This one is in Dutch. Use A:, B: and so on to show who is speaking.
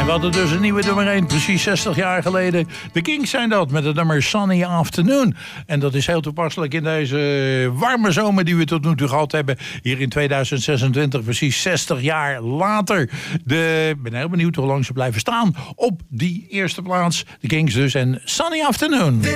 A: We hadden dus een nieuwe nummer 1, precies 60 jaar geleden. De Kings zijn dat, met het nummer Sunny Afternoon. En dat is heel toepasselijk in deze warme zomer die we tot nu toe gehad hebben. Hier in 2026, precies 60 jaar later. Ik ben heel benieuwd hoe lang ze blijven staan op die eerste plaats. De Kings dus en Sunny Afternoon.